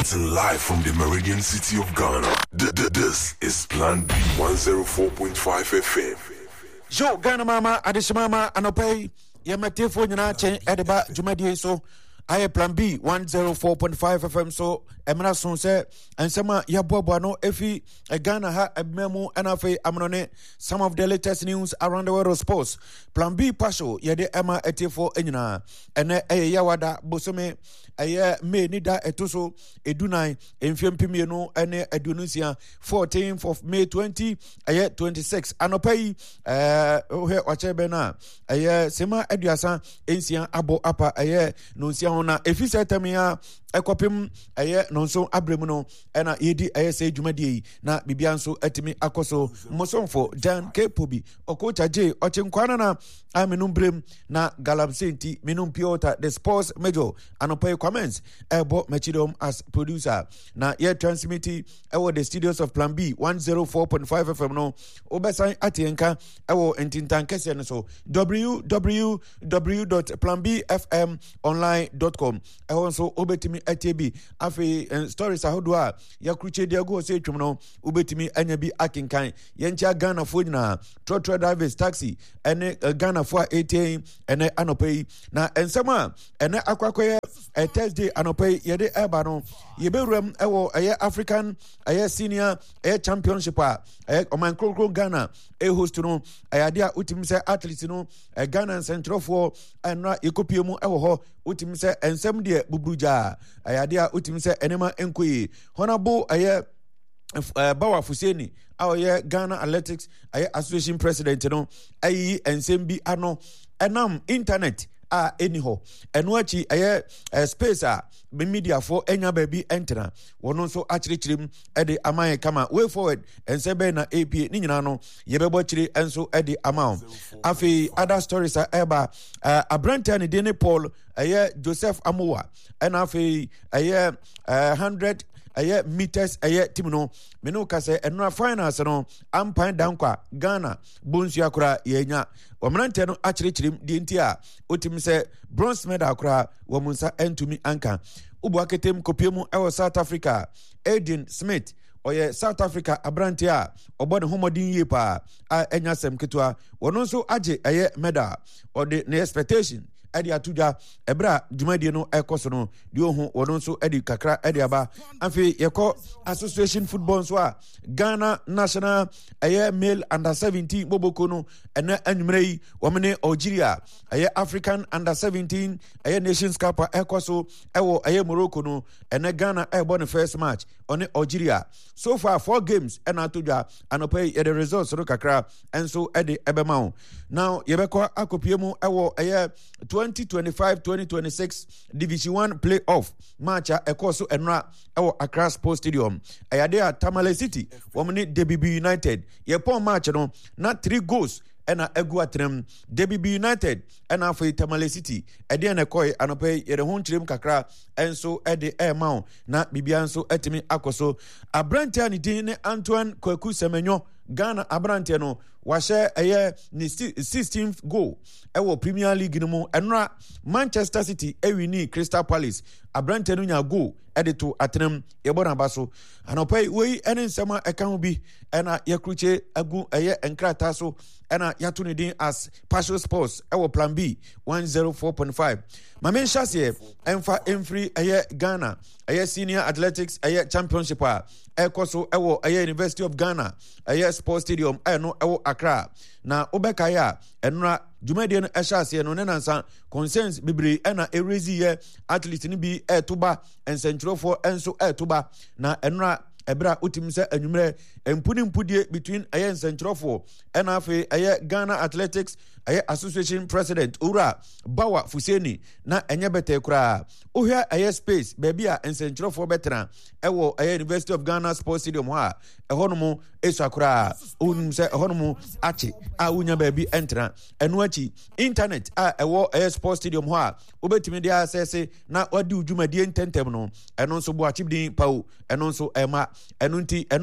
Transmitting live from the Meridian City of Ghana. This is Plan B 104.5 FM. Yo, Ghana Mama, Adishimama, Anope, Yamatifo, Yanache, Ediba, Jumadi, so I Plan B 104.5 FM. So, Emina Sonse, and Sama Yabobuano, Efi, Ghana, ha, a memo, and Afe, Amrone, some of the latest news around the world of sports. Plan B Pasho, Yade Emma Etifo, Enina, and Yawada, Bosome, a me nida etuso edunai emfiem pimienu ene edunusia 14th of May 2026 anopai ohe ochebe na sema eduasa ensia abo apa no nsia hona efisa tamia ekopim nonso abremu no ena yedi say dwumadi na bibia nso atimi akoso mosonfo Dan Kepobi okocha J ochenkwana na aminum brem na galamsenti minum piota the sports major anopai comments ebo machidom as producer na ye transmiti ewo the studios of Plan B 104.5 FM no obesan atienka ewo entintan kese no so www.planbfmonline.com ewo so obetimi atb afi stories ahodo a yakruche dia go say twum no obetimi anya bi akinkan yencha Ghana fo nyina trotro drivers taxi ene Ghana fo 18 ene anopai na ensema ene akwakoye Thursday anopai yede eba no yeberuam ewo African senior championship a oman krokro Ghana host no ayade a utim se athletes no Ghana central for enra ekopiemu ewo ho utim se ensem de bubruja ayade a utim se enema enkoyi honabo Bawa Fuseni our Ghana Athletics Association president no ayi ensem bi ano enam internet anyhow enwachi space media for enya baby enter wono so achirichirim ede amaye kama way forward ensebe na APA ni nyina no yebebo chiri enso ede amount afi other stories eba abrante ne Dene Paul Joseph Amowa and afi 100 meters team no meno kase enra finals no ampan dankwa Ghana bonsu akura yenya wamrante no achirichirim di ntia otim se bronze medal akura wamunsa entumi anka ubuaketem kopiemu ewo South Africa Aiden Smith oye South Africa abrante a obone homodin yepa enya sem ketwa wono nso age medal or the expectation edi atuja ebra dwumadi no ekoso no di ohun wono nso edi kakra edi aba afi yeko association football so a Ghana national male under 17 boboko no ena anwumrei womene Algeria African under 17 Nations Cup ekoso ewo Morocco no ena Ghana ebo the first match on Algeria so far 4 games ena atuja anopai the results no kakra enso edi ebema now yebeko akopiemu ewo 2025-2026 Division 1 playoff match ekoso enra ewo Accra Sports Stadium ayade a Tamale City womni DBB United yepon match no na 3 goals ena egu atrem DBB United ena for Tamale City ede na koy anope yere honchirem kakra enso ede maun na bibianso etimi akoso abrante ani din ne Antoine Kwaku Semenyo Ghana abrante no wahye ni 16th goal ewo Premier League no mu enra Manchester City ewini Crystal Palace abrante no nya goal edito atenem yebona baso anopai we ene nsema eka ho bi ena yakruche agu enkrata so ena yatuni din as Partial Sports ewo Plan B 104.5 mamen shase emfa emfri Ghana senior athletics championship ekoso ewo University of Ghana Sports Stadium no ewo Accra na obekaya enra dwumadi no ehase no nenansa concerns bibiri ena erezi athlete ni bi etoba ensentrofo enso etoba na enra ebra utimse anwumre empudie between ensentrofo ena afi Ghana Athletics Association President Ura Bawa Fuseni na enye bete kura ohia space baby a ensentrofo betena ewo University of Ghana Sports Stadium ha ehonomo esakura unse ehonomo achi unya baby entra enu achi internet ewo Sports Stadium ha obetimi dia asese na wadi udwumadie ntentem no eno nso bo achibdin pau eno nso ema enu nti enra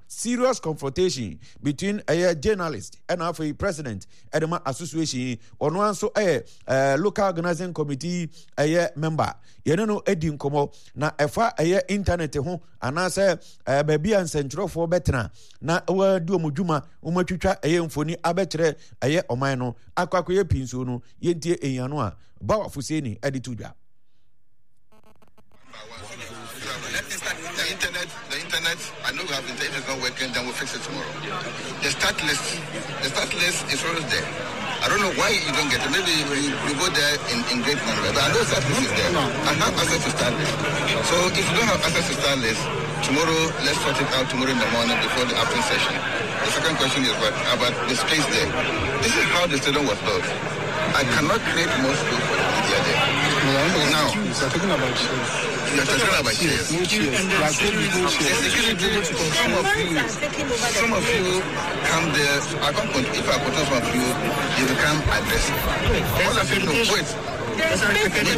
serious confrontation between a journalist and a president Edema Association or one so a local organizing committee a member. No Eddie Nkomo na efa internet ho anase baby and central for better na do mujuma umatwitwa mfoni abekyere oman no akwakoye pinso no yentie enyano a Bawa Fuseni editudwa. The internet, I know we have internet is not working, then we'll fix it tomorrow. The start list is always there. I don't know why you don't get it. Maybe you go there in great number. But I know start list is there. I have access to start list. So if you don't have access to start list, tomorrow, let's sort it out tomorrow in the morning before the afternoon session. The second question is about the space there. This is how the stadium was built. I cannot create more space for the media there. Now, you're talking about chairs. You're talking about chairs. No chairs. Some of you come there. I can't put, if I put some of you, you become aggressive. All of you know, wait. Some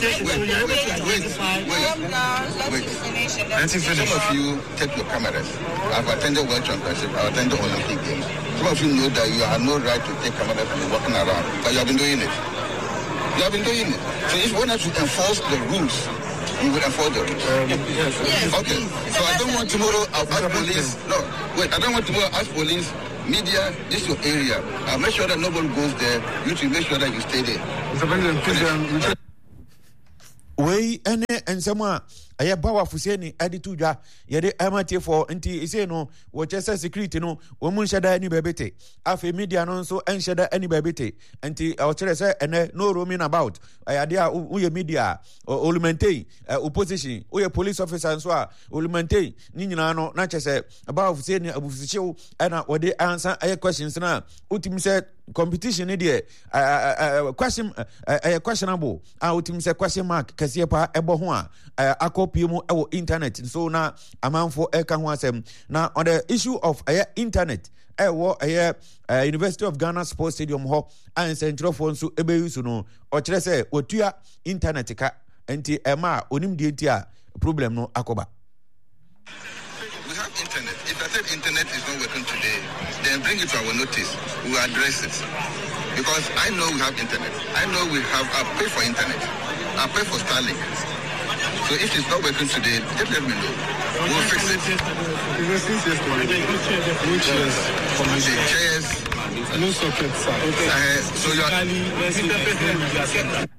of you take your cameras. I've attended World Championship. I've attended Olympic Games. Some of you know that you have no right to take cameras and be walking around, but you have been doing it. You have been doing it. So if you want us to enforce the rules, you will enforce the rules. Yes. Okay. So I don't want tomorrow I'll ask police. No, wait. I don't want tomorrow ask police. Media, this is your area. I'll make sure that nobody goes there. You should make sure that you stay there. Mr. President, we and someone aya Bawa Fuseni editudwa yede amate for nti ise no wo chese security no wo mun shada ani bebete afi media no so en shada ani bebete nti o chere se ene no roaming about ayade a uye media olumente opposition uye police officer so a olumente ni nyina no na chese Bawa Fuseni abufusichew na wode answer aye questions na utim se competition ni de question questionable utim se question mark kase pa ebo ho a akopie mu ewo internet so na amanfo eka ho asem na on the issue of internet ewo University of Ghana Sports Stadium ho and central phone so ebe use no o kire se otua internet ka enti ema onim die ntia problem no akoba. We have internet. If I said internet is not working today, then bring it to our notice. We will address it. Because I know we have internet. I know we have, I pay for internet. I pay for Starlink. So if it's not working today, just let me know. We'll fix it. The chairs. No sockets, sir. So you're...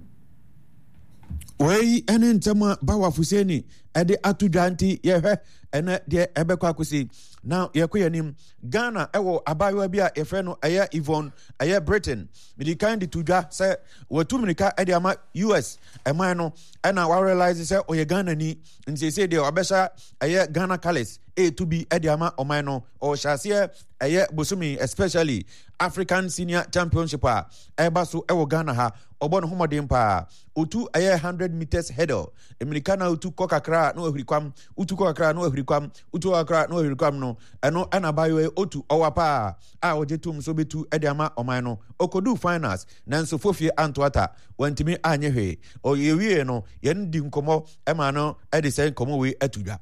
Wei ene ntama Bawa Fuseni ede atudwanti yehwe ene de ebekwa kusi now yekoyanim Ghana ewo abayo bia efre no Yvonne Britain midi kind tudwa se watuminika ede ama US eman no ena wa realize se oye Ghana ni nsese de obesha Ghana colors to be ede ama oman no o shase bosumi especially African Senior Championship ebaso ewo Ghana ha obono homodin pa otu 100 meters hurdle Americana otu kokakra no ahirikwam utu kokakra no ahirikwam utu kokakra no ahirikwam no eno anabayo otu owapa a ojetum so betu ediama oman no okodu finals nanso fofie antwata wantimi anyehwe oyewie no yen di nkomo ema no edisen komo we atudwa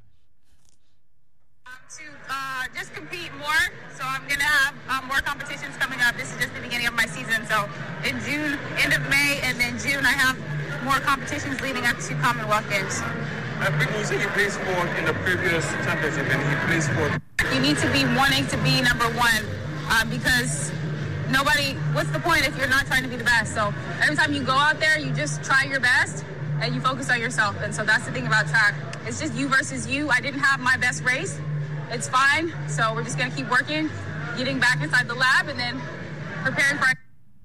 just compete more. So I'm going to have more competitions coming up. This is just the beginning of my season. So in June, end of May, and then June, I have more competitions leading up to Commonwealth Games. You said he played sport in the previous championship and he played sport. You need to be wanting to be number one because what's the point if you're not trying to be the best? So every time you go out there, you just try your best and you focus on yourself. And so that's the thing about track. It's just you versus you. I didn't have my best race. It's fine. So we're just going to keep working, getting back inside the lab, and then preparing for...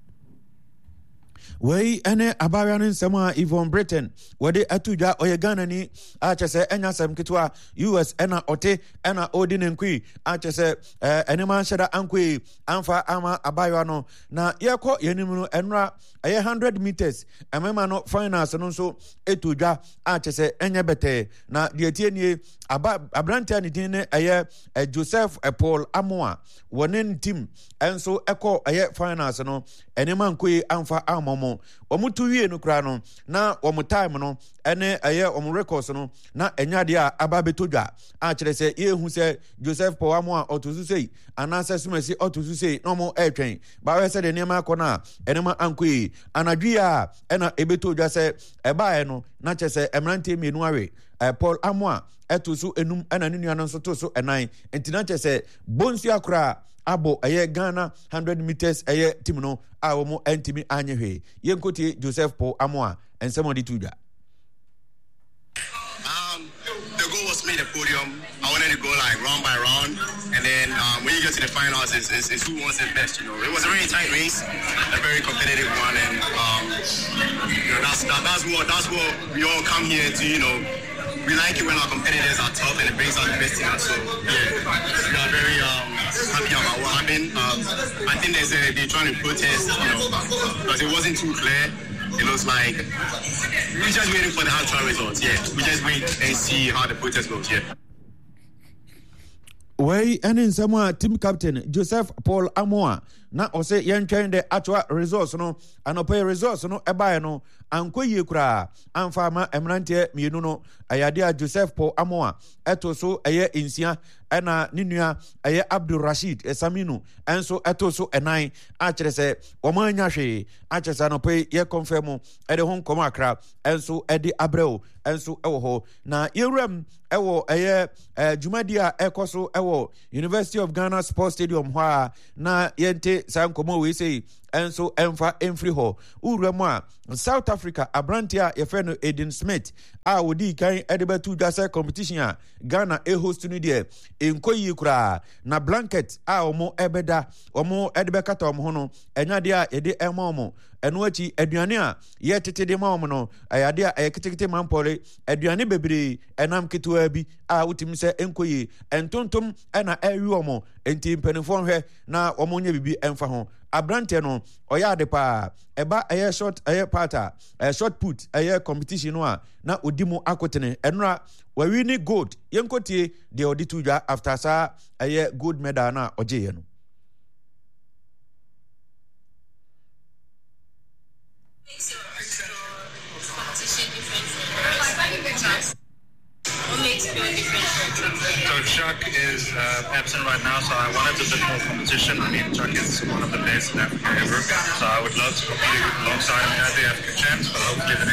Wei ene abarian sama Yvonne Britain wade atuja oye Ghana ni achese enya sam kitwa US ena ote ena odin nkwi achese enema shada ankwi amfa ama abayo no na yeko yenim no enra 100 meters emema no finals no so etuja achese enya bete na de tie nie abrante ne din ne Joseph Paul Amoa wonen team enso eko finance no enema nkoyi amfa amomo omutu wie no kra no na time no ene omu records no na enyade a ababetodwa a kire se yehu se Joseph Paul Amoa otosu sei anase sumasi otosu sei no mo etwen ba we se de nema akona enema ankoyi anadwi a ena ebetodwa se ebae no na chese emrante mienu awe Paul Amoa etosu enum ena ninu anon so toso enan entina chese bonsu akra abo Ghana 100 meters team no a wo mo entimi anyehwe yenkoti Joseph Paul Amoa ensemodi tuja. The goal was to make the podium. I wanted to go like round by round, and then when you get to the finals, it's who wants it best. You know, it was a really tight race, a very competitive one, and that's what we all come here to. You know, we like it when our competitors are tough and it brings out the best in us. So yeah, we are very happy about what happened. I think they're trying to protest, you know, because it wasn't too clear. It looks like we're just waiting for the actual results. Yeah, we just wait and see how the protest goes. Yeah. Way and in some team captain Joseph Paul Amoa na ose yentwen the actual results no anope results no eba no ankoyi kura amfama emrante mienu no ayade Joseph Paul Amoa eto so insia ena ninua Abdul Rashid Esaminu enso eto so enan a kire se omanya hwe a kire se anope ye confirm ede hon koma akra enso ede abreu enso ewo ho na yewram ewo jumadia ekoso ewo University of Ghana Sports Stadium ho na yente sankomo we say enso emfa emfri ho uruamu a South Africa abrantia yefeno Eden Smith a wodi kan edebatu dwase competition a Ghana host no de enkoyi kura na blanket a omo ebeda omo edebekata omo ho no enyade a ede emomo eno achi aduane a ye tetede ma omo no ayade a eketekete mampole aduane bebre enam ketewa bi a wotim se enkoyi entontom ena ewi omo enti mpanifo hwe na omo nya bibi emfa ho abrante no oyade pa eba short parter short put competition no a na odimu akotene enra we ni gold yenkotie de oditudwa after sa gold medal na oje no. So Chuck is absent right now, so I wanted a bit more competition. I mean, Chuck is one of the best in Africa ever, so I would love to compete alongside him at the African Champs, but hopefully the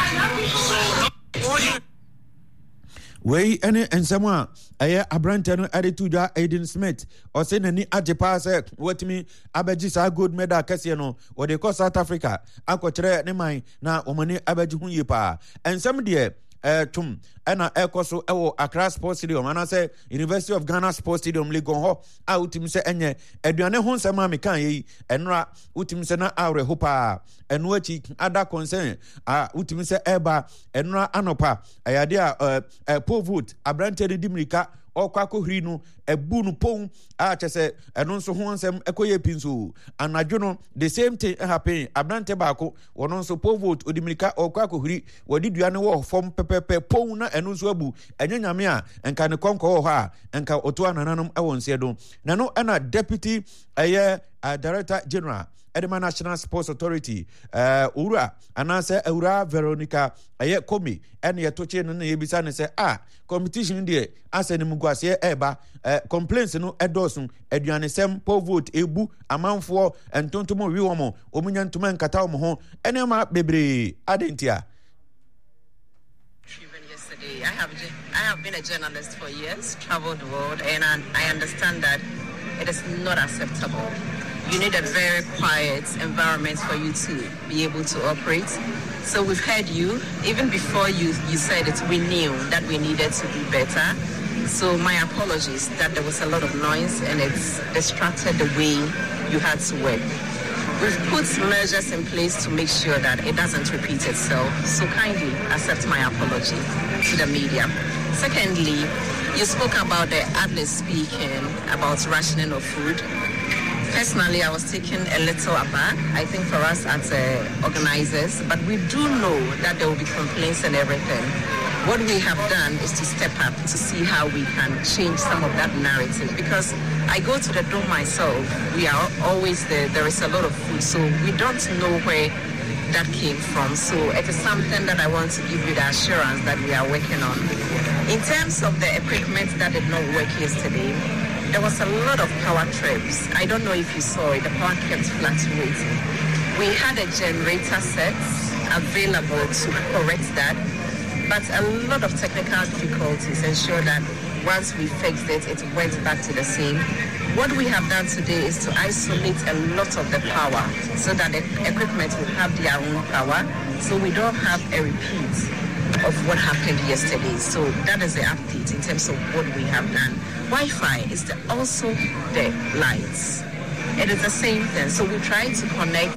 next one. We any ensema abrante no adetudwa Eden Smith o se nani ajepa se wetimi abeji sa gold medal kase no o de ko South Africa akokere ne man na omani abeji hu yipa ensem de tum ena ekoso ewo Accra Sports Stadium ana se University of Ghana Sports Stadium Legon ho a utim se enye aduane ho nsema me kan yi enra utim se na awre hopa enu achi ada concern a utim se eba enra anopa ayade a povut abrante de dimrika okwako hri no ebu no pon a chese eno nso ho nsem ekoye pinso anadwo no the same thing happen abrante baako wono nso povot odimrika okwako hri wodi duane wo fom pepepe pon na eno nso abu enyanyame a enka ne konko ho a enka oto anananom ewon sedo na no na deputy director general Edema National Sports Authority ura anase ura Veronica komi ene yetoche no na yebisa ne se competition de asene mugwase eba complaints no edosun aduane sem po vote ebu amanfo entontomo wi womo omunya ntoma nkata wo ho ene ma bebre adentia. I have been a journalist for years, traveled the world, and I understand that it is not acceptable. You need a very quiet environment for you to be able to operate. So we've heard you. Even before you said it, we knew that we needed to do better. So my apologies that there was a lot of noise and it's distracted the way you had to work. We've put measures in place to make sure that it doesn't repeat itself. So kindly accept my apology to the media. Secondly, you spoke about the athletes speaking about rationing of food. Personally, I was taken a little aback, I think, for us as organizers, but we do know that there will be complaints and everything. what we have done is to step up to see how we can change some of that narrative. Because I go to the dome myself, we are always there. There is a lot of food, so we don't know where that came from. So it is something that I want to give you the assurance that we are working on. In terms of the equipment that did not work yesterday, there was a lot of power trips. I don't know if you saw it, the power kept fluctuating. We had a generator set available to correct that, but a lot of technical difficulties ensured that once we fixed it, it went back to the same. What we have done today is to isolate a lot of the power so that the equipment will have their own power, so we don't have a repeat of what happened yesterday. So that is the update in terms of what we have done. Wi-Fi is also the lights. It is the same thing. So we try to connect.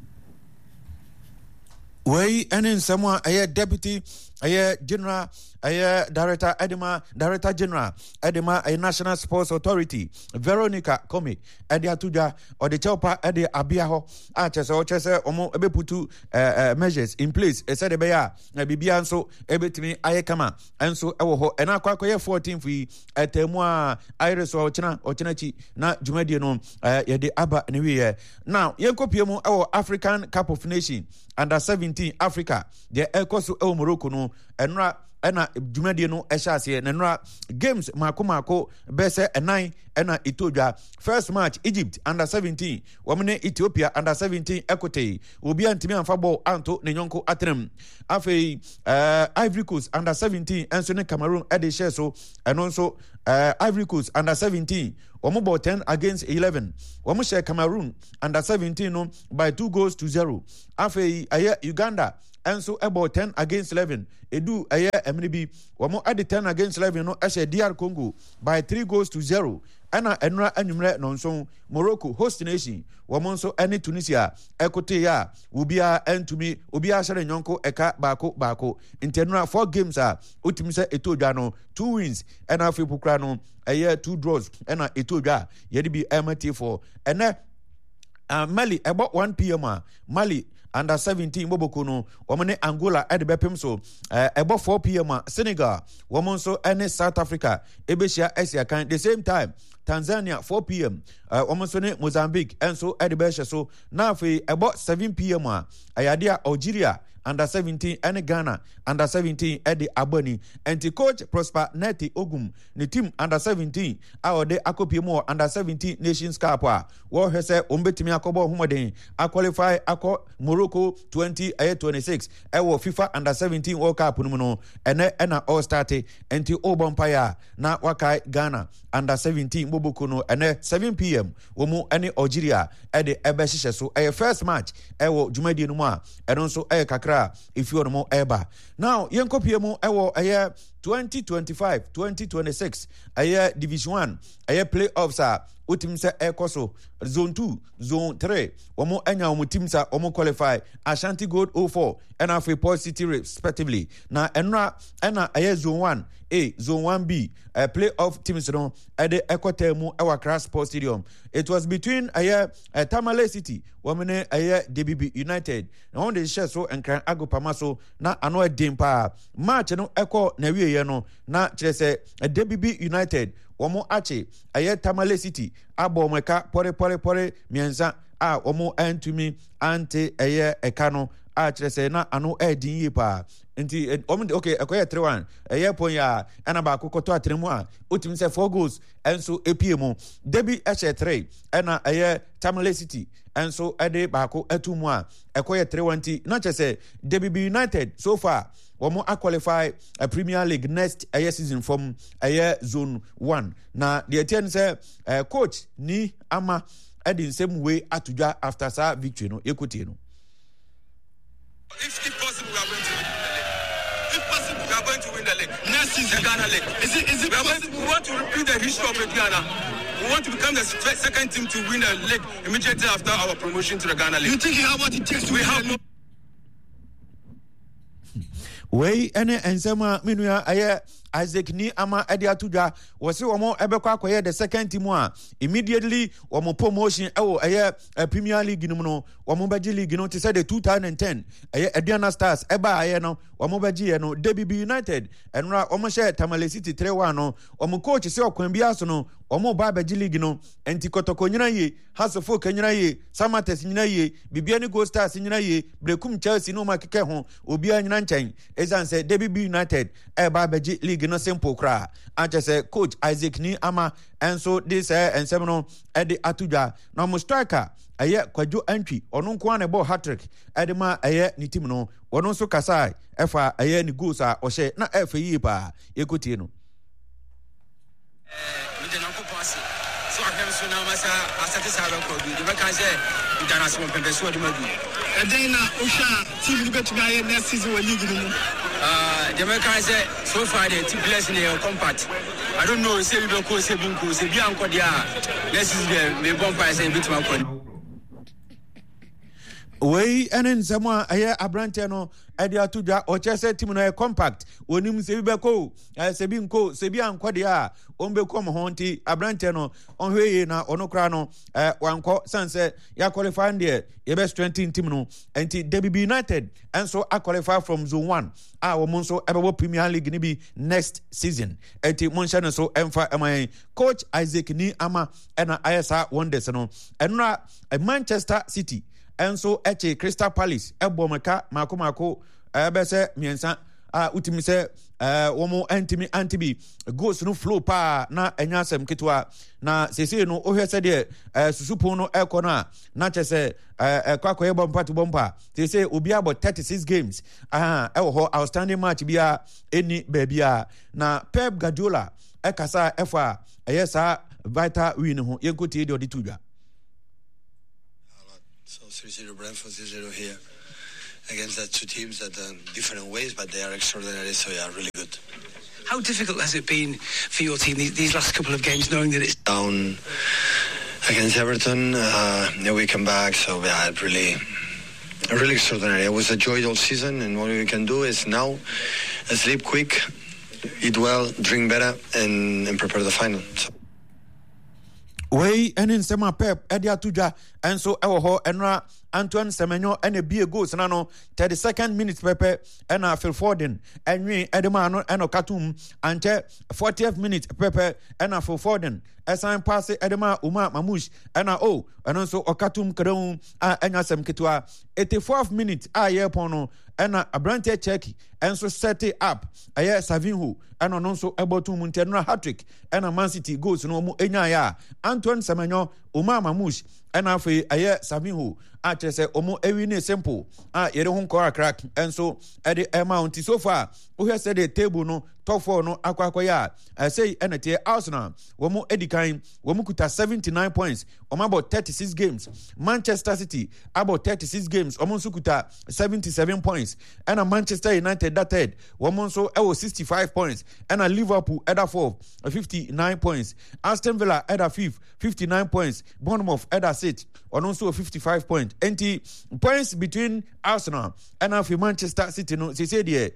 Way and in someone a deputy, a general, a director, director general, Edema, a national sports authority, Veronica Komi, Edia Tuja, or the Chopa, Edia Abiaho, Arches or Chesa, or Ebeputu measures in place. A said a bear, a Bibianso, Ebetimi, Ayakama, and so and I quack 14 free at Temua, Iris or Chinachi, not Jumediano, Yadi Abba, and now, Yankopiamo, our African Cup of Nation. Under 17 Africa, the Ekosu El Morocco no enra ena dwumadi no ehyaase enra games mako bese 9 ena Ethiopia first match Egypt under 17 womne Ethiopia under 17 Equity obi antimi amfa ball anto ne nyonko atrem afei Ivory Coast under 17 enso ne Cameroon ede share so eno nso Ivory Coast under 17 Omo ball 10 against 11. Omo share Cameroon under 17 no by 2-0. Afei Uganda and so about 10 against 11. Edu MNB. Omo add 10 against 11 no share DR Congo by 3-0. Ana enra anumre nonso Morocco host nation. Omo so any Tunisia ekote ya ubia entumi ubia share nyonko eka bako intenra 4 games utimi se etodwa no 2 wins and afi pukra no 2 draws and etodwa yedi bi MT for and Mali about 1 p.m. Mali under 17 Moboko no womane Angola at the bepem so about 4 p.m. Senegal woman so any South Africa ebeshia Asia kan the same time Tanzania 4 p.m. Woman so Mozambique and so at the besha so now for about 7 p.m. Ayadia Algeria under 17 and Ghana under 17 at the Aboni and the coach Prosper Neti Ogum the team under 17 our de akopimo under 17 Nations Cup wo hese ombetimi akobo humoden qualify ako Morocco 2026 ewo FIFA under 17 World Cup no ena all start enti obompire na wakai Ghana under 17 Moboko no ene 7 p.m. womu ene Algeria ede ebehye so first match ewo Jumadi no mu a eno so kakra if you are more eba now yenkopiemu ewo 2025-2026 Division 1 playoffs utim se ekoso zone 2 zone 3 omo enya omo team sa omo qualify Ashanti Gold 04 and Afri City respectively na enra ena zone 1A zone 1B playoff teams no ede ekotemu Accra Sports Stadium. It was between Tamale City womene DBB United na on the share so enkran agopamaso na ano dempa match no eko na wiye no na kire se DBB United womo ache Tamale City abo meka pore mienza womo entumi ante ekano kire se na ano edin yi pa nti okay ekoye 3-1 pon ya ana ba kokoto atremu a utim se 4 goals enso epiem debi 3 ana Tamale City enso ede ba ko atumu a ekoye 3-1 ti na chese DBB United so far womo qualify a Premier League next season from zone 1 na the ten say coach ni ama in same way atudwa after sa victory no equity no. If possible we are going to win the league. If possible we are going to win the league. Next season Ghana league. Is it possible? We want to repeat the history of Ghana. We want to become the second team to win the league immediately after our promotion to the Ghana league. You think you have what it takes to have no Way ene ensema minua Isaac Ni Ama edi atudwa wose omo ebekwa akoye the second team a immediately omo promotion ewo Premier League no omo beji league no to say the 2010 Aduana Stars eba aye no omo beji ye no DBB United enra omo share Tamale City 3-1 no omo coach se okwan bia so no omo ba beji league no enti kotoko nyina ye Hasofo kanyina ye Samates nyina ye bibia ni Go Stars nyina ye Brekum Chelsea no makeke ho obia nyina nchen ezan se DBB United eba beji league no simple kra anche se coach Isaac Ni Ama enso this ensem no edi atudwa na mo striker Kwadwo Antwi ono nko an ball hat-trick edema ni team no ono nso kasai efa ni goals a ohye na efa yi pa ekotie no de nanko pass so akem so na masa asate sa ba ko bi de ka se dana so pempe so de madu then na usha team no get to be next season we league no de ka se so far the team players in your compact I don't know say we go ko say bin ko say bi anko dia next season me bomb pa say bit man ko Wey enen semwa abrante no edi atudwa ochese team no compact onim se bibeko se bi nko se bi ankode a onbeko mo honti abrante no onhweye na onokra no wanko sanse ya qualify there ye best 20 team no enti DBB United enso a qualify from zone 1 a wo monso ebebo Premier League ni bi next season enti monsha no so emfa amai coach Isaac Ni Ama ena ISA wonders no enra Manchester City enso Crystal Palace ebomeka mako bese miensa utimi se womo antibi goals no flow pa na enya asem ketwa na sese no ohwese de susupo no ekona na chese kwakoye bompa sese obi about 36 games ewo ho outstanding match bia eni babia na Pep Guardiola ekasa efa sa vital win ho yenkoti de oditudwa. So 3-0 Brentford, 0-0 here against the two teams that different ways, but they are extraordinary, so yeah, really good. How difficult has it been for your team these last couple of games, knowing that it's down against Everton? Then we come back, so yeah, really extraordinary. It was a joy all season, and what we can do is now sleep quick, eat well, drink better, and prepare the final. So. Wey enen sema Pep edi atudwa enso ewo ho enra Antoine Semenyo ene bie goals na no 32nd minute Pepe ena Phil Foden enwi edema no eno katum ante 40th minute Pepe ena Phil Foden esan pass edema Uma Mamush ena eno so okatum kredun enya sem ketwa 84th minute yepon no ena Abrante Cheki enso set it up Savinho eno no so ebotum ntenra hat-trick ena Man City goals no mu enya ya Antoine Semenyo Uma Mamush ena fe Savinho chese omo ewi ne simple yere ho nko crack enso ede amount so far we hear say the table no top 4 no akwakoya say enete Arsenal womo edikan womo kuta 79 points about 36 games. Manchester City about 36 games omo nso kuta 77 points and Manchester United that third womo nso 65 points and Liverpool at 4 59 points. Aston Villa at 5th 59 points. Bournemouth at 6th also 55 points. Enti points between Arsenal and Manchester City no say there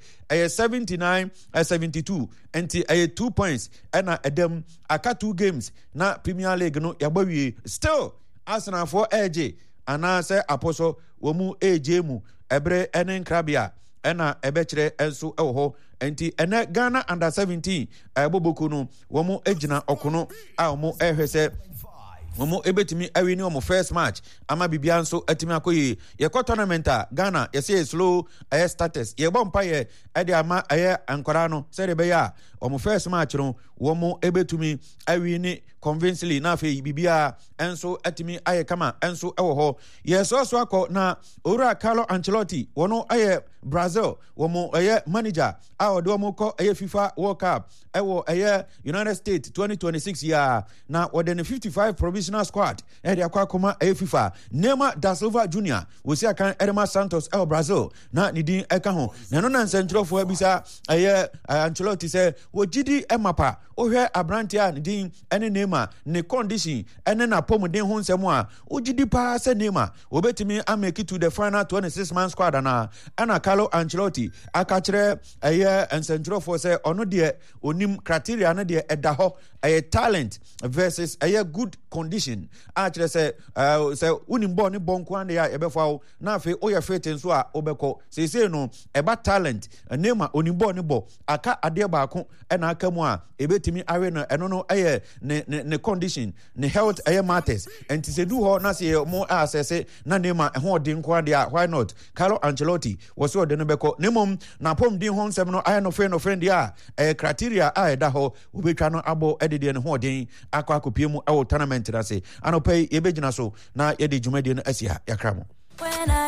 79 72 enti 2 points and them aka 2 games na Premier League no yabawie still Arsenal for AJ ana say apostle wo mu AJ mu ebre enen krabia ena ebekire enso ewo ho enti ene Ghana under 17 boboku no wo mu egina okono a wo ehwese Momo ebetimi awini omo first match ama bibia nso atimi akoyi ye tournament Ghana ye say slow status ye bompa ye ede ama ankora no say de be ya omo first match no womo ebetumi awini convincingly na fe bibia enso atimi aye kama enso ewo ho ye so akọ na ora Carlo Ancelotti wono Brazil womo manager a odo mo ko FIFA World Cup ewo United States 2026 ya na wode 55 provisional squad ede akwa koma FIFA Neymar da Silva Jr. wosi akan Edema Santos el Brazil na nidin eka ho na no na nsentro bisa Ancelotti say wogidi emapa ohwe abrantia nidin ene Neymar ne condition ene na pomuden ho nsem a wogidi pa se Neymar obetimi ameki to the final 26-man squad ana Carlo Ancelotti aka kire nsentro say ono de onim criteria na de eda ho talent versus good condition actually say unim ball ni bonko ande ya ebefa na afi oya fit nso a obeko say no eba talent Neymar onim ball ni ball aka ade baako na aka mu a ebetimi awe no eno no ne condition ne health matters and to say do ho na say mo assess na Neymar ho de nko ade a why not Carlo Ancelotti was so de no beko nemom na pom din ho nsem no aye no friend ya criteria a eda ho obetwa no abo edede ne ho den akwa mu awo tournament na say anopai yebegina so na yede dwumade no asia yakramo.